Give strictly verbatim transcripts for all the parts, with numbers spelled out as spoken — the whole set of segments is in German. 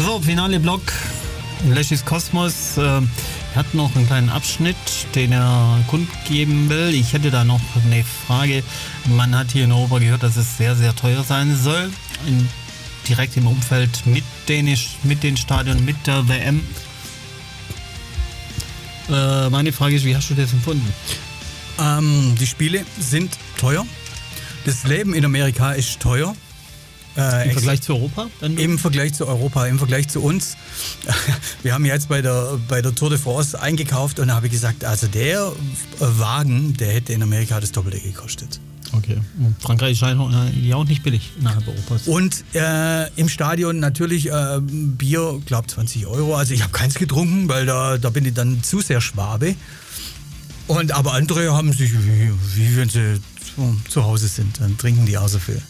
So, Finale Block. Leschis Kosmos äh, hat noch einen kleinen Abschnitt, den er kundgeben will. Ich hätte da noch eine Frage. Man hat hier in Europa gehört, dass es sehr, sehr teuer sein soll. In, direkt im Umfeld mit, Dänisch, mit den Stadien, mit der W M. Äh, meine Frage ist, wie hast du das empfunden? Ähm, die Spiele sind teuer. Das Leben in Amerika ist teuer. Äh, Im Vergleich zu Europa? Dann Im Vergleich zu Europa, im Vergleich zu uns. Wir haben jetzt bei der, bei der Tour de France eingekauft und da habe ich gesagt, also der Wagen, der hätte in Amerika das Doppelte gekostet. Okay. Frankreich scheint ja auch nicht billig innerhalb Europas. Und äh, im Stadion natürlich äh, Bier, glaube zwanzig Euro. Also ich habe keins getrunken, weil da, da bin ich dann zu sehr Schwabe. Und aber andere haben sich, wie, wie wenn sie zu, zu Hause sind, dann trinken die auch so viel.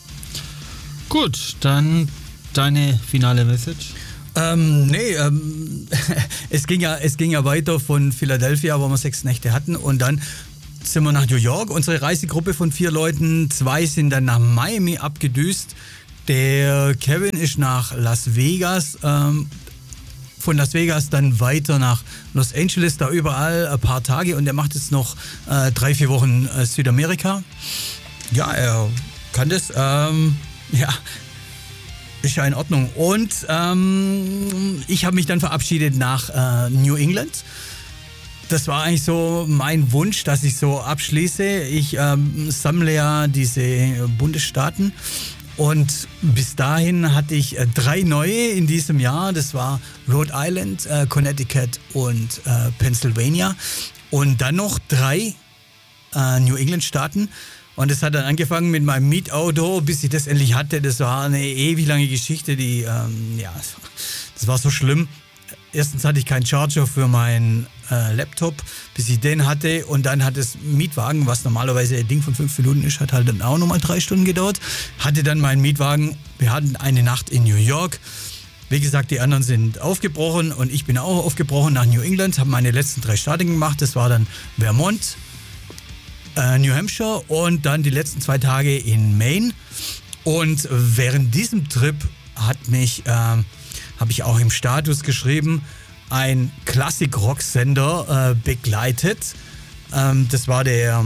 Gut, dann deine finale Message. Ähm, nee, ähm, es, ging ja, es ging ja weiter von Philadelphia, wo wir sechs Nächte hatten und dann sind wir nach New York. Unsere Reisegruppe von vier Leuten, zwei sind dann nach Miami abgedüst. Der Kevin ist nach Las Vegas, ähm, von Las Vegas dann weiter nach Los Angeles, da überall ein paar Tage und er macht jetzt noch äh, drei, vier Wochen äh, Südamerika. Ja, er kann das. Ähm, Ja, ist ja in Ordnung. Und ähm, ich habe mich dann verabschiedet nach äh, New England. Das war eigentlich so mein Wunsch, dass ich so abschließe. Ich ähm, sammle ja diese Bundesstaaten. Und bis dahin hatte ich äh, drei neue in diesem Jahr. Das war Rhode Island, äh, Connecticut und äh, Pennsylvania. Und dann noch drei äh, New England-Staaten. Und es hat dann angefangen mit meinem Mietauto, bis ich das endlich hatte. Das war eine ewig lange Geschichte, die, ähm, ja, das war so schlimm. Erstens hatte ich keinen Charger für meinen äh, Laptop, bis ich den hatte. Und dann hat das Mietwagen, was normalerweise ein Ding von fünf Minuten ist, hat halt dann auch nochmal drei Stunden gedauert. Hatte dann meinen Mietwagen, wir hatten eine Nacht in New York. Wie gesagt, die anderen sind aufgebrochen und ich bin auch aufgebrochen nach New England, habe meine letzten drei Staaten gemacht. Das war dann Vermont, New Hampshire und dann die letzten zwei Tage in Maine. Und während diesem Trip hat mich, äh, habe ich auch im Status geschrieben, ein Klassik-Rock-Sender äh, begleitet. Ähm, das war der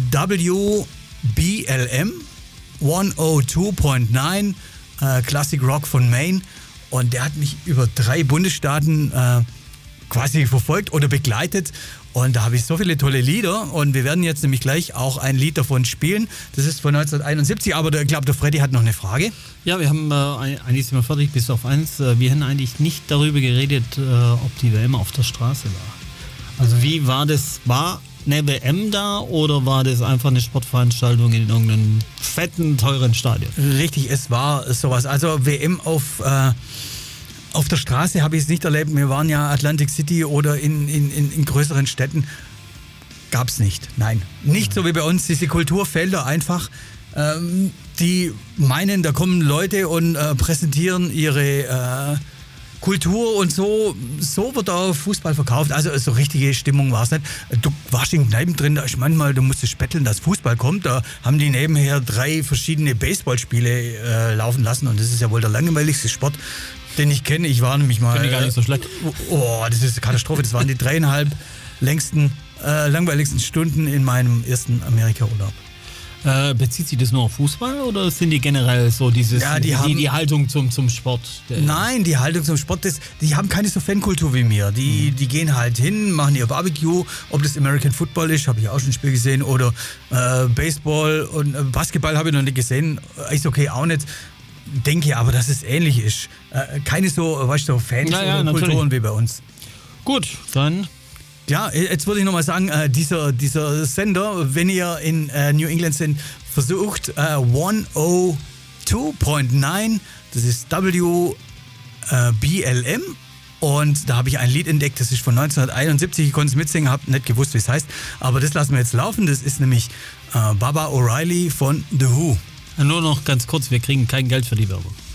W B L M hundertzwei Komma neun äh, Classic Rock von Maine. Und der hat mich über drei Bundesstaaten äh, quasi verfolgt oder begleitet. Und da habe ich so viele tolle Lieder und wir werden jetzt nämlich gleich auch ein Lied davon spielen. Das ist von neunzehnhunderteinundsiebzig, aber ich glaube, der Freddy hat noch eine Frage. Ja, wir haben, äh, eigentlich sind wir fertig, bis auf eins. Äh, wir haben eigentlich nicht darüber geredet, äh, ob die W M auf der Straße war. Also wie war das, war eine W M da oder war das einfach eine Sportveranstaltung in irgendeinem fetten, teuren Stadion? Richtig, es war sowas. Also W M auf... Äh Auf der Straße habe ich es nicht erlebt. Wir waren ja Atlantic City oder in, in, in, in größeren Städten. Gab es nicht. Nein. Nicht so wie bei uns, diese Kulturfelder einfach. Ähm, die meinen, da kommen Leute und äh, präsentieren ihre äh, Kultur und so. So wird auch Fußball verkauft. Also so richtige Stimmung war es nicht. Du warst in Kneipen drin, da ist manchmal, du musstest betteln, dass Fußball kommt. Da haben die nebenher drei verschiedene Baseballspiele äh, laufen lassen. Und das ist ja wohl der langweiligste Sport, den ich kenne. Ich war nämlich mal... Finde ich gar nicht so schlecht. Oh, das ist eine Katastrophe. Das waren die dreieinhalb längsten, äh, langweiligsten Stunden in meinem ersten Amerika-Urlaub. Äh, bezieht sich das nur auf Fußball oder sind die generell so dieses, ja, die, die, haben, die Haltung zum, zum Sport? Nein, die Haltung zum Sport, das, die haben keine so Fankultur wie mir. Die, mhm. die gehen halt hin, machen ihr Barbecue, ob das American Football ist, habe ich auch schon ein Spiel gesehen, oder äh, Baseball und äh, Basketball habe ich noch nicht gesehen, Eishockey auch nicht. Denke aber, dass es ähnlich ist. Äh, keine so, weißt du, Fans ja, ja, oder Kulturen wie bei uns. Gut, dann... Ja, jetzt würde ich nochmal sagen, äh, dieser, dieser Sender, wenn ihr in äh, New England seid, versucht äh, hundertzwei Komma neun, das ist W B L M. Und da habe ich ein Lied entdeckt, das ist von neunzehnhunderteinundsiebzig. Ich konnte es mitsingen, habe nicht gewusst, wie es heißt. Aber das lassen wir jetzt laufen. Das ist nämlich äh, Baba O'Reilly von The Who. Nur noch ganz kurz, wir kriegen kein Geld für die Werbung.